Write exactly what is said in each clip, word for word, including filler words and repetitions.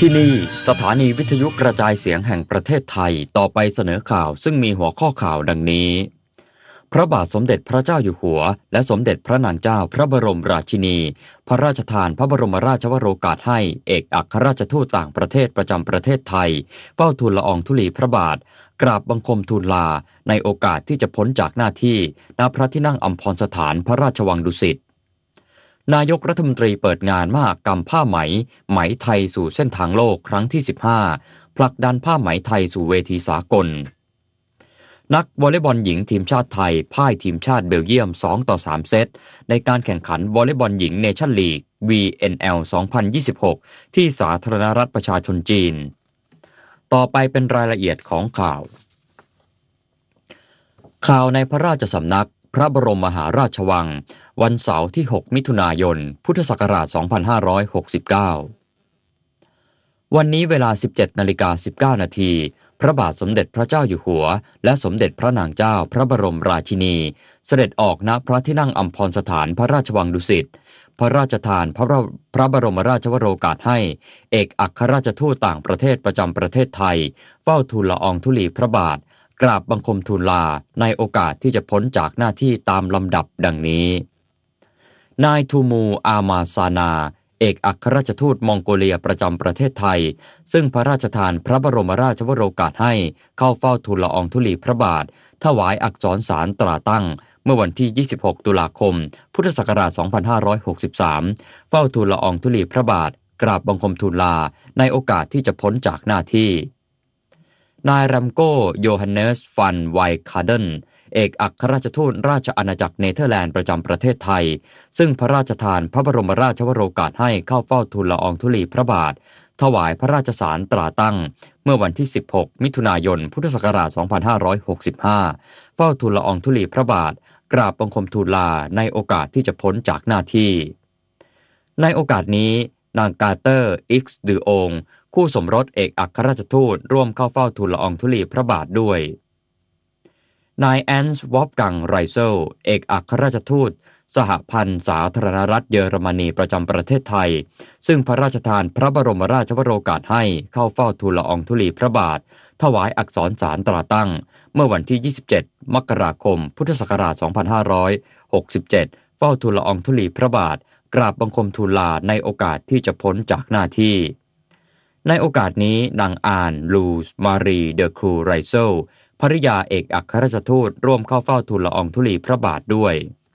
ที่นี่สถานีวิทยุกระจายเสียงแห่งประเทศไทยต่อไปเสนอข่าวซึ่งมีหัวข้อข่าวดังนี้พระบาทสมเด็จพระเจ้าอยู่หัวและสมเด็จพระนางเจ้าพระบรมราชินีพระราชทานพระบรมราชวโรกาสให้เอกอัครราชทูตต่างประเทศประจำประเทศไทยเฝ้าทูลละอองธุลีพระบาทกราบบังคมทูลลาในโอกาสที่จะพ้นจากหน้าที่ณพระที่นั่งอัมพรสถานพระราชวังดุสิตนายกรัฐมนตรีเปิดงานมหกรรมผ้าไหมไหมไทยสู่เส้นทางโลกครั้งที่สิบห้าผลักดันผ้าไหมไทยสู่เวทีสากลนักวอลเลย์บอลหญิงทีมชาติไทยพ่ายทีมชาติเบลเยียมสองต่อสามเซตในการแข่งขันวอลเลย์บอลหญิงเนชั่นลีก วี เอ็น แอล สองพันยี่สิบหกที่สาธารณรัฐประชาชนจีนต่อไปเป็นรายละเอียดของข่าวข่าวในพระราชสำนักพระบรมมหาราชวังวันเสาร์ที่หกมิถุนายนพุทธศักราชสองพันห้าร้อยหกสิบเก้าวันนี้เวลา สิบเจ็ดนาฬิกาสิบเก้านาทีพระบาทสมเด็จพระเจ้าอยู่หัวและสมเด็จพระนางเจ้าพระบรมราชินีเสด็จออกณพระที่นั่งอัมพรสถานพระราชวังดุสิตพระราชทานพระพระบรมราชวโรกาสให้เอกอัครราชทูตต่างประเทศประจำประเทศไทยเฝ้าทูลละอองธุลีพระบาทกราบบังคมทูลลาในโอกาสที่จะพ้นจากหน้าที่ตามลำดับดังนี้นายทูมูอามาซานาเอกอัครราชทูตมองโกเลียประจำประเทศไทยซึ่งพระราชทานพระบรมราชวโรกาสให้เข้าเฝ้าทูลละอองธุลีพระบาทถวายอักษรสารตราตั้งเมื่อวันที่ยี่สิบหกตุลาคมพุทธศักราชสองพันห้าร้อยหกสิบสามเฝ้าทูลละอองธุลีพระบาทกราบบังคมทูลลาในโอกาสที่จะพ้นจากหน้าที่นายรัมโกโยฮันเนสฟันไวคาเดนเอกอัครราชทูตราชอาณาจักรเนเธอร์แลนด์ประจำประเทศไทยซึ่งพระราชทานพระบรมราชวโรกาสให้เข้าเฝ้าทูลละอองธุลีพระบาทถวายพระราชสารตราตั้งเมื่อวันที่สิบหกมิถุนายนพุทธศักราชสองพันห้าร้อยหกสิบห้าเฝ้าทูลละอองธุลีพระบาทกราบบังคมทูลลาในโอกาสที่จะพ้นจากหน้าที่ในโอกาสนี้นางกาเตอร์อิกซ์ดือองคู่สมรสเอกอัครราชทูตร่วมเข้าเฝ้าทูลละอองธุลีพระบาทด้วยนายแอนส์วอฟกังไรเซลเอกอัครราชทูตสหพันธ์สาธารณรัฐเยอรมนีประจำประเทศไทยซึ่งพระราชทานพระบรมราชวโรกาสให้เข้าเฝ้าทูลละอองธุลีพระบาทถวายอักษรสารตราตั้งเมื่อวันที่ยี่สิบเจ็ดมกราคมพุทธศักราชสองพันห้าร้อยหกสิบเจ็ดเฝ้าทูลละอองธุลีพระบาทกราบบังคมทูลลาในโอกาสที่จะพ้นจากหน้าที่ในโอกาสนี้นางอานลูสมารีเดอครูไรเซลภริยาเอกอัครราชทูตร่วมเข้าเฝ้าทูลละอองธุลีพระบาทด้วย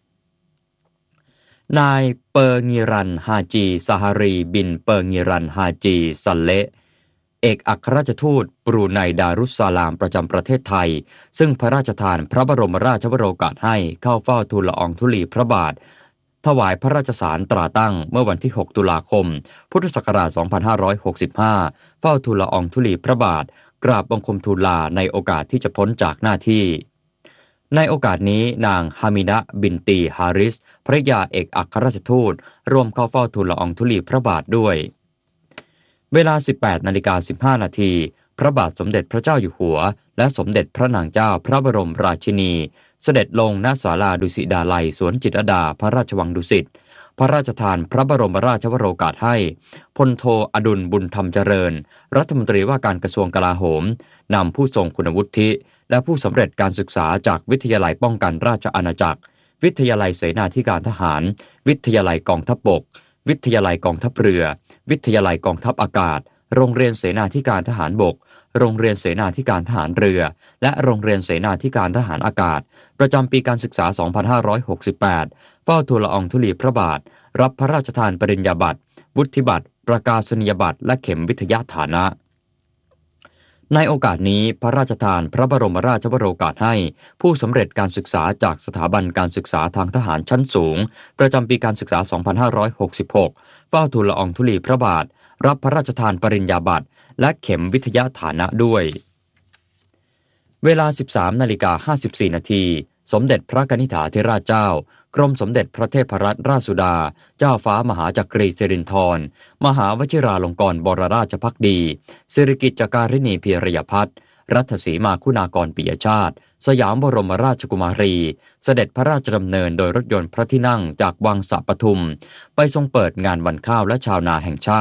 นายเปอร์งิรันฮาจีซาฮารีบินเปอร์งิรันฮาจีซัลเลเอกอัครราชทูตบรูไนดารุสซาลามประจำประเทศไทยซึ่งพระราชทานพระบรมราชวโรกาสให้เข้าเฝ้าทูลละอองธุลีพระบาทถวายพระราชสารตราตั้งเมื่อวันที่หกตุลาคมพุทธศักราชสองพันห้าร้อยหกสิบห้าเฝ้าทูลละอองธุลีพระบาทกราบบังคมทูลลาในโอกาสที่จะพ้นจากหน้าที่ในโอกาสนี้นางฮามินะบินตีฮาริสภริยาเอกอัครราชทูตร่วมเข้าเฝ้าทูลละอองธุลีพระบาทด้วยเวลา สิบแปดนาฬิกาสิบห้านาทีพระบาทสมเด็จพระเจ้าอยู่หัวและสมเด็จพระนางเจ้าพระบรมราชินีเสด็จลงณศาลาดุสิตดาลัยสวนจิตรลดาพระราชวังดุสิตพระราชทานพระบรมราชวโรกาสให้พลโทอดุลบุญธรรมเจริญรัฐมนตรีว่าการกระทรวงกลาโหมนำผู้ทรงคุณวุฒิและผู้สำเร็จการศึกษาจากวิทยาลัยป้องกันราชอาณาจักรวิทยาลัยเสนาธิการทหารวิทยาลัยกองทัพบกวิทยาลัยกองทัพเรือวิทยาลัยกองทัพอากาศโรงเรียนเสนาธิการทหารบกโรงเรียนเสนาธิการทหารเรือและโรงเรียนเสนาธิการทหารอากาศประจำปีการศึกษาสองพันห้าร้อยหกสิบแปดเฝ้าทูลละอองธุลีพระบาทรับพระราชทานปริญญาบัตรวุฒิบัตรประกาศนียบัตรและเข็มวิทยาฐานะในโอกาสนี้พระราชทานพระบรมราชวโรกาสให้ผู้สำเร็จการศึกษาจากสถาบันการศึกษาทางทหารชั้นสูงประจำปีการศึกษาสองพันห้าร้อยหกสิบหกเฝ้าทูลละอองธุลีพระบาทรับพระราชทานปริญญาบัตรและเข็มวิทยาฐานะด้วยเวลา สิบสามนาฬิกาห้าสิบสี่นาทีสมเด็จพระกนิษฐาธิราชเจ้ากรมสมเด็จพระเทพรัตนราชสุดาเจ้าฟ้ามหาจักรีสิรินธรมหาวชิราลงกรณ์บรราชภักดีสิริกิติ์จการิณีพีรยพัฒน์รัตสีมาคุณากรปิยชาติสยามบรมราชกุมารีเสด็จพระราชดำเนินโดยรถยนต์พระที่นั่งจากวังสะปทุมไปทรงเปิดงานวันข้าวและชาวนาแห่งชาติ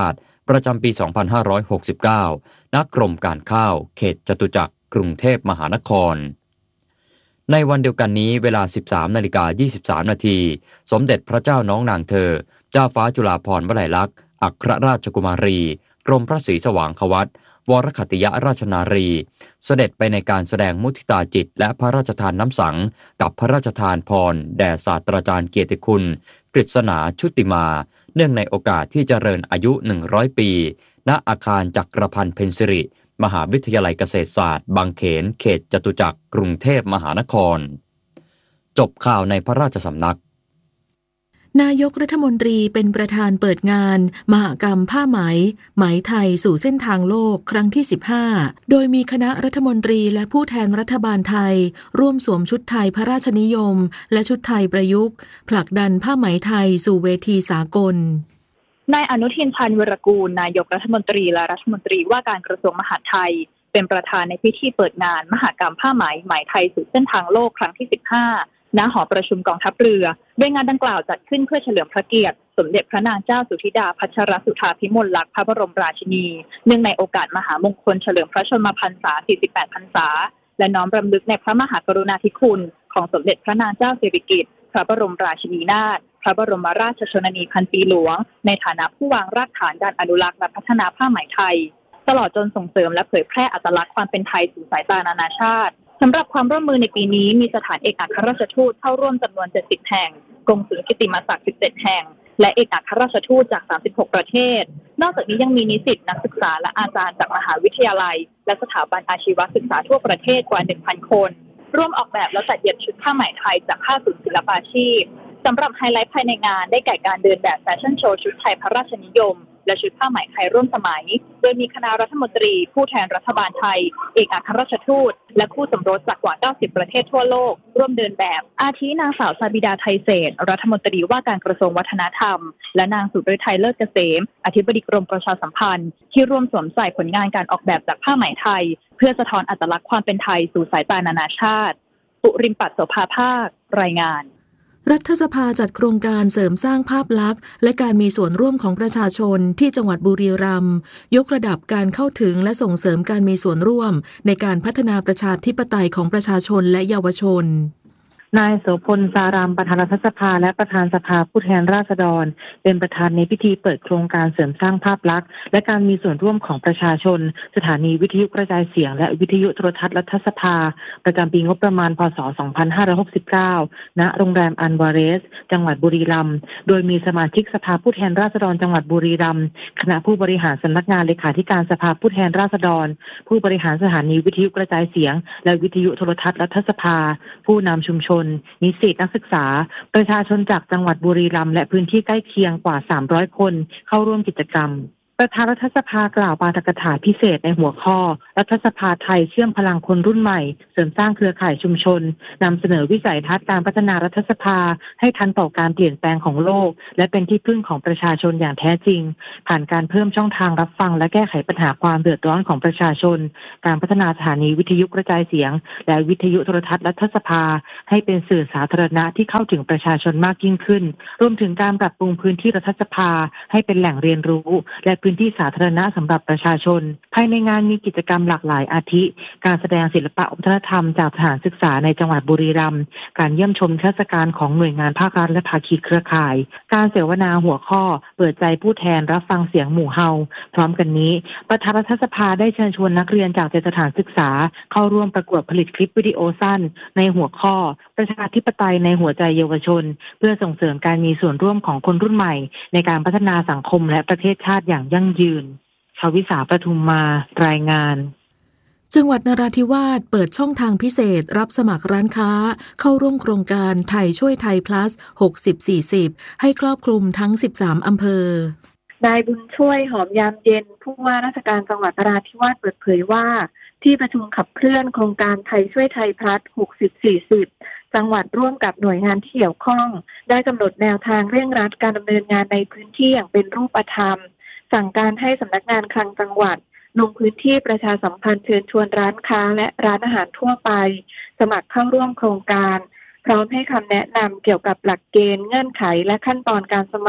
ประจำปี สองพันห้าร้อยหกสิบเก้า ณ กรมการข้าว เขตจตุจักร กรุงเทพมหานครในวันเดียวกันนี้เวลา สิบสามนาฬิกายี่สิบสามนาที สมเด็จพระเจ้าน้องนางเธอเจ้าฟ้าจุฬาภรณ์วลัยลักษณ์อัครราชกุมารีกรมพระศรีสว่างควัตรวรคติยราชนารีเสด็จไปในการแสดงมุทิตาจิตและพระราชทานน้ำสังกับพระราชทานพรแด่ศาสตราจารย์เกียรติคุณกฤษณาชุติมาเนื่องในโอกาสที่เจริญอายุหนึ่งร้อยปีณอาคารจักรพันธ์เพ็ญสิริมหาวิทยาลัยเกษตรศาสตร์บางเขนเขตจตุจักรกรุงเทพมหานครจบข่าวในพระราชสำนักนายกรัฐมนตรีเป็นประธานเปิดงานมหกรรมผ้าไหมไหมไทยสู่เส้นทางโลกครั้งที่สิบห้าโดยมีคณะรัฐมนตรีและผู้แทนรัฐบาลไทยร่วมสวมชุดไทยพระราชนิยมและชุดไทยประยุกต์ผลักดันผ้าไหมไทยสู่เวทีสากลนายอนุทินชาญวีรกูลนายกรัฐมนตรีและรัฐมนตรีว่าการกระทรวงมหาดไทยเป็นประธานในพิธีเปิดงานมหกรรมผ้าไหมไหมไทยสู่เส้นทางโลกครั้งที่สิบห้าณหอประชุมกองทัพเรือโดยงานดังกล่าวจัดขึ้นเพื่อเฉลิมพระเกียรติสมเด็จพระนางเจ้าสุธิดาพัชรสุธาภิมลลักษณ์พระบรมราชินีเนื่องในโอกาสมหามงคลเฉลิมพระชนมพรรษาสี่สิบแปดพรรษาและน้อมรำลึกในพระมหากรุณาธิคุณของสมเด็จพระนางเจ้าสิริกิติ์พระบรมราชินีนาถพระบรมราชชนนีพันปีหลวงในฐานะผู้วางรากฐานด้านอนุรักษ์และพัฒนาผ้าไหมไทยตลอดจนส่งเสริมและเผยแพร่อัตลักษณ์ความเป็นไทยสู่สายตานานาชาติสำหรับความร่วมมือในปีนี้มีสถานเอกอัครราชทูตเข้าร่วมจำนวนเจ็ดสิบแห่งกงสุลกิตติมศักดิ์สิบเจ็ดแห่งและเอกอัครราชทูตจากสามสิบหกประเทศนอกจากนี้ยังมีนิสิตนักศึกษาและอาจารย์จากมหาวิทยาลัยและสถาบันอาชีวศึกษาทั่วประเทศกว่า หนึ่งพัน คนร่วมออกแบบและจัดเย็บชุดผ้าไหมไทยจากผ้าสูตรศิลปาชีพสำหรับไฮไลท์ภายในงานได้แก่การเดินแบบแฟชั่นโชว์ชุดไทยพระราชนิยมและชุดผ้าไหมไทยร่วมสมัยโดยมีคณะรัฐมนตรีผู้แทนรัฐบาลไทยเอกอัครราชทูตและคู่สมรสจากกว่าเก้าสิบประเทศทั่วโลกร่วมเดินแบบอาทินางสาวซาบิดาไทยเศรษฐ์รัฐมนตรีว่าการกระทรวงวัฒนธรรมและนางสุฤทัยเลิศเกษมอธิบดีกรมประชาสัมพันธ์ที่ร่วมสวมใส่ผลงานการออกแบบจากผ้าไหมไทยเพื่อสะท้อนอัตลักษณ์ความเป็นไทยสู่สายตานานาชาติปุริมปัตโสภาภาครายงานรัฐสภาจัดโครงการเสริมสร้างภาพลักษณ์และการมีส่วนร่วมของประชาชนที่จังหวัดบุรีรัมย์ยกระดับการเข้าถึงและส่งเสริมการมีส่วนร่วมในการพัฒนาประชาธิปไตยของประชาชนและเยาวชนนายโสพลสารามประธานรัฐสภาและประธานสภาผู้แทนราษฎรเป็นประธานในพิธีเปิดโครงการเสริมสร้างภาพลักษณ์และการมีส่วนร่วมของประชาชนสถานีวิทยุกระจายเสียงและวิทยุโทรทัศน์รัฐสภาประจำปีงบประมาณพ.ศ. สองพันห้าร้อยหกสิบเก้า ณ โรงแรมอันวาเรสจังหวัดบุรีรัมย์โดยมีสมาชิกสภาผู้แทนราษฎรจังหวัดบุรีรัมย์คณะผู้บริหารสำนักงานเลขาธิการสภาผู้แทนราษฎรผู้บริหารสถานีวิทยุกระจายเสียงและวิทยุโทรทัศน์รัฐสภาผู้นำชุมชนนิสิตนักศึกษาประชาชนจากจังหวัดบุรีรัมย์และพื้นที่ใกล้เคียงกว่าสามร้อยคนเข้าร่วมกิจกรรมประธานรัฐสภากล่าวปาฐกถาพิเศษในหัวข้อรัฐสภาไทยเชื่อมพลังคนรุ่นใหม่เสริมสร้างเครือข่ายชุมชนนำเสนอวิสัยทัศน์การพัฒนารัฐสภาให้ทันต่อการเปลี่ยนแปลงของโลกและเป็นที่พึ่งของประชาชนอย่างแท้จริงผ่านการเพิ่มช่องทางรับฟังและแก้ไขปัญหาความเดือดร้อนของประชาชนการพัฒนาสถานีวิทยุกระจายเสียงและวิทยุโทรทัศน์รัฐสภาให้เป็นสื่อสาธารณะที่เข้าถึงประชาชนมากยิ่งขึ้นรวมถึงการปรับปรุงพื้นที่รัฐสภาให้เป็นแหล่งเรียนรู้และพื้นที่สาธารณะสำหรับประชาชนภายในงานมีกิจกรรมหลากหลายอาทิการแสดงศิลปะวัฒนธรรมจากสถานศึกษาในจังหวัดบุรีรัมย์การเยี่ยมชมเทศกาลของหน่วยงานภาครัฐและภาคีเครือข่ายการเสวนาหัวข้อเปิดใจผู้แทนรับฟังเสียงหมู่เฮาพร้อมกันนี้ประธานรัฐสภาได้เชิญชวนนักเรียนจากสถานศึกษาเข้าร่วมประกวดผลิตคลิปวิดีโอสั้นในหัวข้อประชาธิปไตยในหัวใจเยาวชนเพื่อส่งเสริมการมีส่วนร่วมของคนรุ่นใหม่ในการพัฒนาสังคมและประเทศชาติอย่างยั่งยืนชวิสาปทุมมารายงานจังหวัดนราธิวาสเปิดช่องทางพิเศษรับสมัครร้านค้าเข้าร่วมโครงการไทยช่วยไทย plus หกสิบ สี่สิบให้ครอบคลุมทั้งสิบสามอำเภอนายบุญช่วยหอมยามเย็นผู้ว่าราชการจังหวัดนราธิวาสเปิดเผยว่าที่ประชุมขับเคลื่อนโครงการไทยช่วยไทย plus หกสิบ สี่สิบจังหวัดร่วมกับหน่วยงานที่เกี่ยวข้องได้กำหนดแนวทางเร่งรัดการดำเนินงานในพื้นที่อย่างเป็นรูปธรรมสั่งการให้สำนักงานคลังจังหวัดลงพื้นที่ประชาสัมพันธ์เชิญชวนร้านค้าและร้านอาหารทั่วไปสมัครเข้าร่วมโครงการพร้อมให้คำแนะนำเกี่ยวกับหลักเกณฑ์เงื่อนไขและขั้นตอนการสมัคร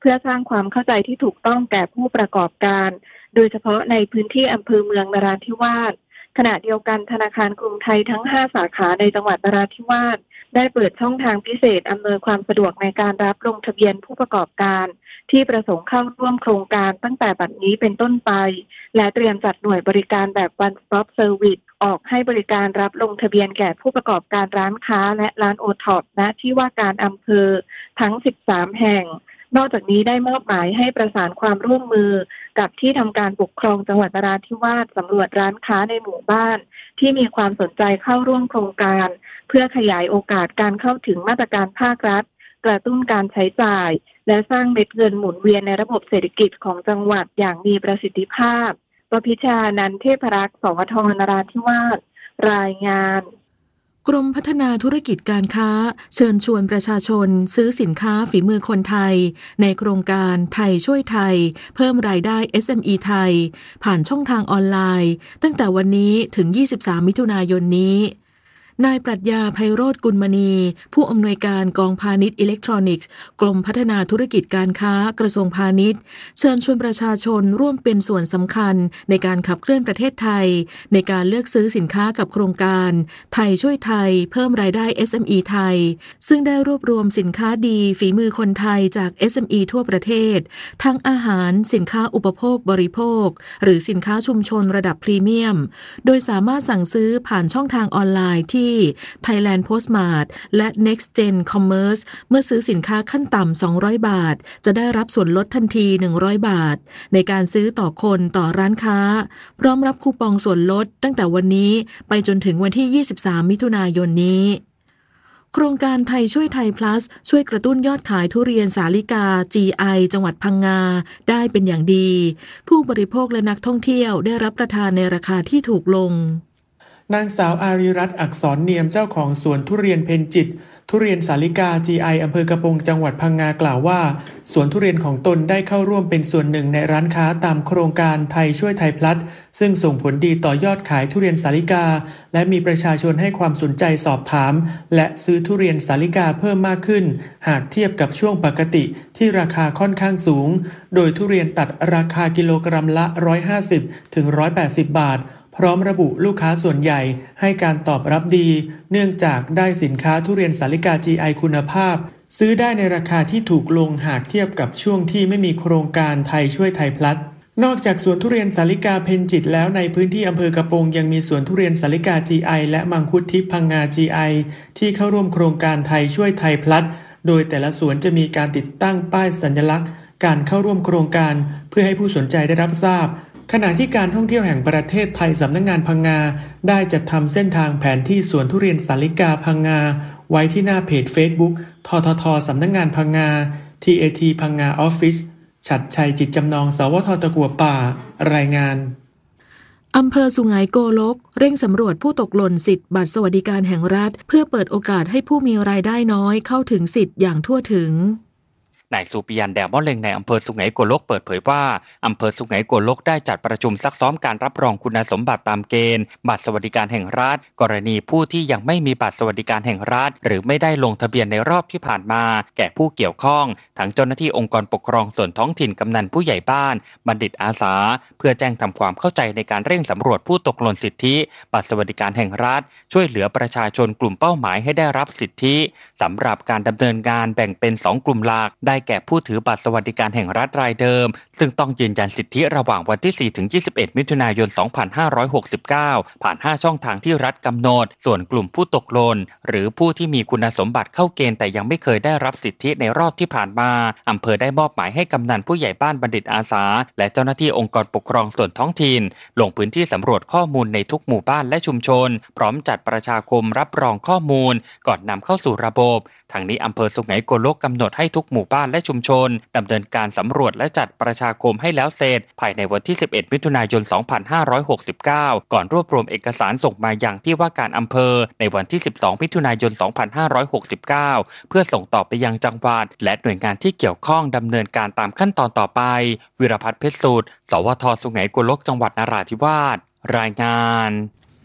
พื่อสร้างความเข้าใจที่ถูกต้องแก่ผู้ประกอบการโดยเฉพาะในพื้นที่อำเภอเมืองนราธิวาสขณะเดียวกันธนาคารกรุงไทยทั้งห้าสาขาในจังหวัดนราธิวาสได้เปิดช่องทางพิเศษอำนวยความสะดวกในการรับลงทะเบียนผู้ประกอบการที่ประสงค์เข้าร่วมโครงการตั้งแต่บัดนี้เป็นต้นไปและเตรียมจัดหน่วยบริการแบบ One Stop Service ออกให้บริการรับลงทะเบียนแก่ผู้ประกอบการร้านค้าและร้านโอท็อปณที่ว่าการอำเภอทั้งสิบสามแห่งนอกจากนี้ได้มอบหมายให้ประสานความร่วมมือกับที่ทำการปกครองจังหวัดนราธิวาสสำรวจร้านค้าในหมู่บ้านที่มีความสนใจเข้าร่วมโครงการเพื่อขยายโอกาสการเข้าถึงมาตรการภาครัฐกระตุ้นการใช้จ่ายและสร้างเม็ดเงินหมุนเวียนในระบบเศรษฐกิจของจังหวัดอย่างมีประสิทธิภาพประพิชานันท์เทพรักษ์ สวท นราธิวาสรายงานกรมพัฒนาธุรกิจการค้าเชิญชวนประชาชนซื้อสินค้าฝีมือคนไทยในโครงการไทยช่วยไทยเพิ่มรายได้ เอส เอ็ม อี ไทยผ่านช่องทางออนไลน์ตั้งแต่วันนี้ถึงยี่สิบสามมิถุนายนนี้นายปรัชญาไพโรจน์กุลมณีผู้อำนวยการกองพาณิชย์อิเล็กทรอนิกส์กรมพัฒนาธุรกิจการค้ากระทรวงพาณิชย์เชิญชวนประชาชนร่วมเป็นส่วนสำคัญในการขับเคลื่อนประเทศไทยในการเลือกซื้อสินค้ากับโครงการไทยช่วยไทยเพิ่มรายได้ เอส เอ็ม อี ไทยซึ่งได้รวบรวมสินค้าดีฝีมือคนไทยจาก เอส เอ็ม อี ทั่วประเทศทั้งอาหารสินค้าอุปโภคบริโภคหรือสินค้าชุมชนระดับพรีเมียมโดยสามารถสั่งซื้อผ่านช่องทางออนไลน์ที่Thailand Postmart และ Next Gen Commerce เมื่อซื้อสินค้าขั้นต่ำสองร้อยบาทจะได้รับส่วนลดทันทีหนึ่งร้อยบาทในการซื้อต่อคนต่อร้านค้าพร้อมรับคูปองส่วนลดตั้งแต่วันนี้ไปจนถึงวันที่ยี่สิบสามมิถุนายนนี้โครงการไทยช่วยไทย plus ช่วยกระตุ้นยอดขายทุเรียนสาลิกา จี ไอ จังหวัดพังงาได้เป็นอย่างดีผู้บริโภคและนักท่องเที่ยวได้รับประทานในราคาที่ถูกลงนางสาวอารีรัตน์อักษรเนียมเจ้าของสวนทุเรียนเพ็ญจิตทุเรียนสาลิกา จี ไอ อำเภอกระโปรงจังหวัดพังงากล่าวว่าสวนทุเรียนของตนได้เข้าร่วมเป็นส่วนหนึ่งในร้านค้าตามโครงการไทยช่วยไทยพลัสซึ่งส่งผลดีต่อยอดขายทุเรียนสาลิกาและมีประชาชนให้ความสนใจสอบถามและซื้อทุเรียนสาลิกาเพิ่มมากขึ้นหากเทียบกับช่วงปกติที่ราคาค่อนข้างสูงโดยทุเรียนตัดราคากิโลกรัมละหนึ่งร้อยห้าสิบถึงหนึ่งร้อยแปดสิบบาทพร้อมระบุลูกค้าส่วนใหญ่ให้การตอบรับดีเนื่องจากได้สินค้าทุเรียนสาลิกา จี ไอ คุณภาพซื้อได้ในราคาที่ถูกลงหากเทียบกับช่วงที่ไม่มีโครงการไทยช่วยไทยพลัสนอกจากสวนทุเรียนสาลิกาเพ็ญจิตแล้วในพื้นที่อำเภอกระโปรงยังมีสวนทุเรียนสาลิกา จี ไอ และมังคุดทิพย์พังงา จี ไอ ที่เข้าร่วมโครงการไทยช่วยไทยพลัสโดยแต่ละสวนจะมีการติดตั้งป้ายสัญลักษณ์การเข้าร่วมโครงการเพื่อให้ผู้สนใจได้รับทราบขณะที่การท่องเที่ยวแห่งประเทศไทยสำนักงานพังงาได้จัดทำเส้นทางแผนที่สวนทุเรียนสาลิกาพังงาไว้ที่หน้าเพจ Facebook ทททสำนักงานพังงา ที เอ ที พังงาออฟฟิศฉัตรชัยจิตจำนองสวทตะกั่วป่ารายงานอำเภอสุไหงโกลกเร่งสำรวจผู้ตกหล่นสิทธิ์บัตรสวัสดิการแห่งรัฐเพื่อเปิดโอกาสให้ผู้มีรายได้น้อยเข้าถึงสิทธิ์อย่างทั่วถึงนายสุปิยันแดวมะเล็งในอำเภอสุไหงโกลกเปิดเผยว่าอำเภอสุไหงโกลกได้จัดประชุมซักซ้อมการรับรองคุณสมบัติตามเกณฑ์บัตรสวัสดิการแห่งรัฐกรณีผู้ที่ยังไม่มีบัตรสวัสดิการแห่งรัฐหรือไม่ได้ลงทะเบียนในรอบที่ผ่านมาแก่ผู้เกี่ยวข้องทั้งเจ้าหน้าที่องค์กรปกครองส่วนท้องถิ่นกำนันผู้ใหญ่บ้านบัณฑิตอาสาเพื่อแจ้งทำความเข้าใจในการเร่งสำรวจผู้ตกหล่นสิทธิบัตรสวัสดิการแห่งรัฐช่วยเหลือประชาชนกลุ่มเป้าหมายให้ได้รับสิทธิสำหรับการดำเนินงานแบ่งเป็นสองกลุ่มหลักได้แก่ผู้ถือบัตรสวัสดิการแห่งรัฐรายเดิมซึ่งต้องยืนยันสิทธิระหว่างวันที่ สี่ถึงยี่สิบเอ็ด มิถุนายน สองพันห้าร้อยหกสิบเก้า ผ่านห้าช่องทางที่รัฐกำหนดส่วนกลุ่มผู้ตกหล่นหรือผู้ที่มีคุณสมบัติเข้าเกณฑ์แต่ยังไม่เคยได้รับสิทธิในรอบที่ผ่านมาอำเภอได้มอบหมายให้กำนันผู้ใหญ่บ้านบัณฑิตอาสาและเจ้าหน้าที่องค์กรปกครองส่วนท้องถิ่นลงพื้นที่สำรวจข้อมูลในทุกหมู่บ้านและชุมชนพร้อมจัดประชาคมรับรองข้อมูลก่อนนำเข้าสู่ระบบทางนี้อำเภอสุไหงโกลกกำหนดให้ทุกหมู่บ้านและชุมชนดำเนินการสำรวจและจัดประชาคมให้แล้วเสร็จภายในวันที่สิบเอ็ดมิถุนายนสองพันห้าร้อยหกสิบเก้าก่อนรวบรวมเอกสารส่งมายังที่ว่าการอำเภอในวันที่สิบสองมิถุนายนสองพันห้าร้อยหกสิบเก้าเพื่อส่งต่อไปยังจังหวัดและหน่วยงานที่เกี่ยวข้องดำเนินการตามขั้นตอนต่อไปวิรพัฒน์เพชรสูตรสวทสุไหงโกลกจังหวัดนราธิวาสรายงาน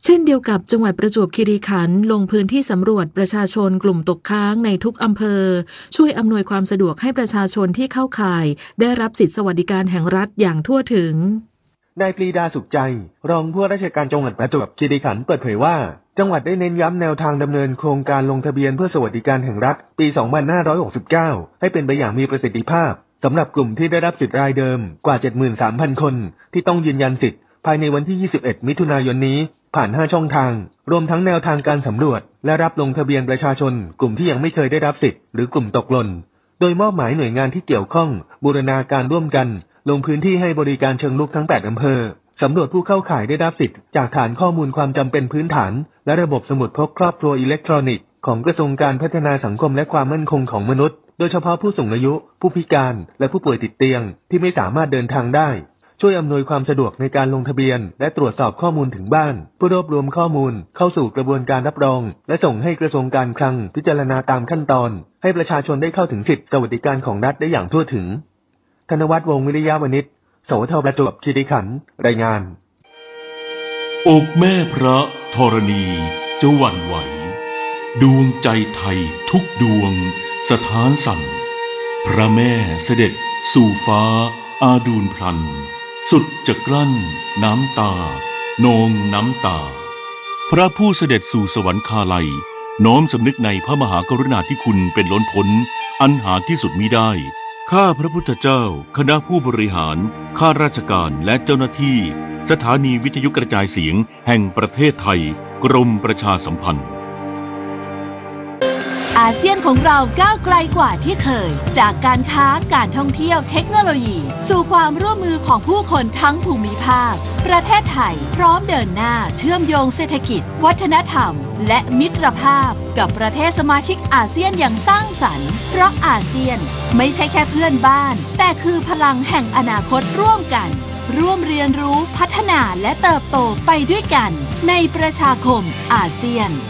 เช่นเดียวกับจังหวัดประจวบคีรีขันธ์ลงพื้นที่สำรวจประชาชนกลุ่มตกค้างในทุกอำเภอช่วยอำนวยความสะดวกให้ประชาชนที่เข้าข่ายได้รับสิทธิสวัสดิการแห่งรัฐอย่างทั่วถึงนายปรีดาสุขใจรองผู้ว่าราชการจังหวัดประจวบคีรีขันธ์เปิดเผยว่าจังหวัดได้เน้นย้ำแนวทางดำเนินโครงการลงทะเบียนเพื่อสวัสดิการแห่งรัฐปี สองพันห้าร้อยหกสิบเก้า ให้เป็นไปอย่างมีประสิทธิภาพสำหรับกลุ่มที่ได้รับสิทธิ์รายเดิมกว่า เจ็ดหมื่นสามพัน คนที่ต้องยืนยันสิทธิ์ภายในวันที่ ยี่สิบเอ็ด มิถุนายนนี้ผ่านห้าช่องทางรวมทั้งแนวทางการสำรวจและรับลงทะเบียนประชาชนกลุ่มที่ยังไม่เคยได้รับสิทธิ์หรือกลุ่มตกหล่นโดยมอบหมายหน่วยงานที่เกี่ยวข้องบูรณาการร่วมกันลงพื้นที่ให้บริการเชิงรุกทั้งแปดอำเภอสำรวจผู้เข้าข่ายได้รับสิทธิ์จากฐานข้อมูลความจำเป็นพื้นฐานและระบบสมุดพกครอบครัวอิเล็กทรอนิกส์ของกระทรวงการพัฒนาสังคมและความมั่นคงของมนุษย์โดยเฉพาะผู้สูงอายุผู้พิการและผู้ป่วยติดเตียงที่ไม่สามารถเดินทางได้ช่วยอำนวยความสะดวกในการลงทะเบียนและตรวจสอบข้อมูลถึงบ้านเพื่อรวบรวมข้อมูลเข้าสู่กระบวนการรับรองและส่งให้กระทรวงการคลังพิจารณาตามขั้นตอนให้ประชาชนได้เข้าถึงสิทธิสวัสดิการของรัฐได้อย่างทั่วถึงธนวัฒน์วงศ์วิริยะวณิชสวทประจวบคีรีขันธ์รายงานอกแม่พระธรณีจะหวั่นไหวดวงใจไทยทุกดวงสถานสั่นพระแม่เสด็จสู่ฟ้าอาดูลพลันสุดจะกลั้นน้ำตานองน้ำตาพระผู้เสด็จสู่สวรรคาลัยน้อมสำนึกในพระมหากรุณาธิคุณเป็นล้นพ้นอันหาที่สุดมิได้ข้าพระพุทธเจ้าคณะผู้บริหารข้าราชการและเจ้าหน้าที่สถานีวิทยุกระจายเสียงแห่งประเทศไทยกรมประชาสัมพันธ์อาเซียนของเราก้าวไกลกว่าที่เคยจากการค้าการท่องเที่ยวเทคโนโลยีสู่ความร่วมมือของผู้คนทั้งภูมิภาคประเทศไทยพร้อมเดินหน้าเชื่อมโยงเศรษฐกิจวัฒนธรรมและมิตรภาพกับประเทศสมาชิกอาเซียนอย่างสร้างสรรค์เพราะอาเซียนไม่ใช่แค่เพื่อนบ้านแต่คือพลังแห่งอนาคตร่วมกันร่วมเรียนรู้พัฒนาและเติบโตไปด้วยกันในประชาคมอาเซียน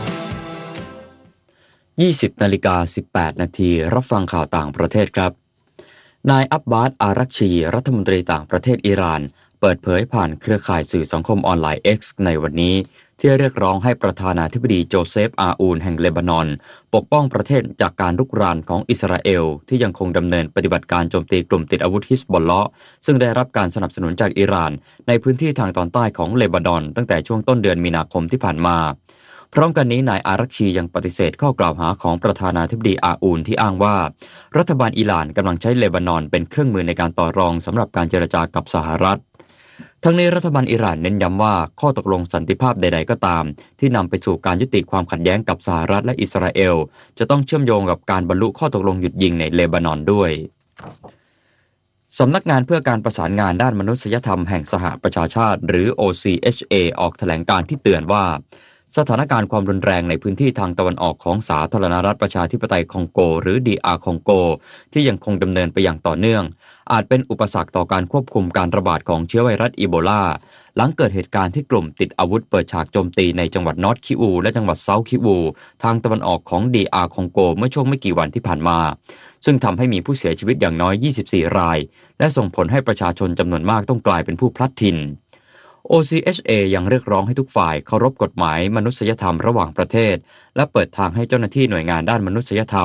ยี่สิบนาฬิกาสิบแปดนาทีรับฟังข่าวต่างประเทศครับนายอับบาสอารักชีรัฐมนตรีต่างประเทศอิหร่านเปิดเผยผ่านเครือข่ายสื่อสังคมออนไลน์ X ในวันนี้ที่เรียกร้องให้ประธานาธิบดีโจเซฟอาอูนแห่งเลบานอนปกป้องประเทศจากการรุกรานของอิสราเอลที่ยังคงดำเนินปฏิบัติการโจมตีกลุ่มติดอาวุธฮิสบอลเลาะห์ซึ่งได้รับการสนับสนุนจากอิหร่านในพื้นที่ทางตอนใต้ของเลบานอนตั้งแต่ช่วงต้นเดือนมีนาคมที่ผ่านมาพร้อมกันนี้นายอารักชียังปฏิเสธข้อกล่าวหาของประธานาธิบดีอาอูนที่อ้างว่ารัฐบาลอิหร่านกำลังใช้เลบานอนเป็นเครื่องมือในการต่อรองสำหรับการเจรจากับสหรัฐทั้งนี้รัฐบาลอิหร่านเน้นย้ำว่าข้อตกลงสันติภาพใดๆก็ตามที่นำไปสู่การยุติความขัดแย้งกับสหรัฐและอิสราเอลจะต้องเชื่อมโยงกับการบรรลุข้อตกลงหยุดยิงในเลบานอนด้วยสำนักงานเพื่อการประสานงานด้านมนุษยธรรมแห่งสหประชาชาติหรือ โอ ซี เอช เอ ออกแถลงการณ์ที่เตือนว่าสถานการณ์ความรุนแรงในพื้นที่ทางตะวันออกของสาธารณรัฐประชาธิปไตยคองโกหรือ ดี อาร์ คองโกที่ยังคงดำเนินไปอย่างต่อเนื่องอาจเป็นอุปสรรคต่อการควบคุมการระบาดของเชื้อไวรัสอีโบลาหลังเกิดเหตุการณ์ที่กลุ่มติดอาวุธเปิดฉากโจมตีในจังหวัดนอร์ทคิวูและจังหวัดเซาท์คิวูทางตะวันออกของ ดี อาร์ คองโกเมื่อช่วงไม่กี่วันที่ผ่านมาซึ่งทำให้มีผู้เสียชีวิตอย่างน้อยยี่สิบสี่รายและส่งผลให้ประชาชนจำนวนมากต้องกลายเป็นผู้พลัดถิ่นโอ ซี เอช เอ ยังเรียกร้องให้ทุกฝ่ายเคารพกฎหมายมนุษยธรรมระหว่างประเทศและเปิดทางให้เจ้าหน้าที่หน่วยงานด้านมนุษยธรรม